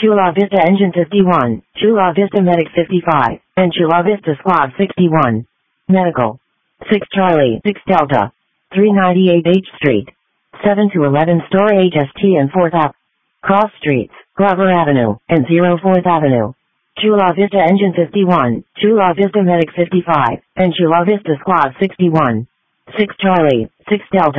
Chula Vista Engine 51, Chula Vista Medic 55, and Chula Vista Squad 61. Medical. 6 Charlie, 6 Delta. 398 H Street. 7 to 11 Store HST and 4th Ave. Cross Streets, Glover Avenue, and 04th Avenue. Chula Vista Engine 51, Chula Vista Medic 55, and Chula Vista Squad 61. 6 Charlie, 6 Delta.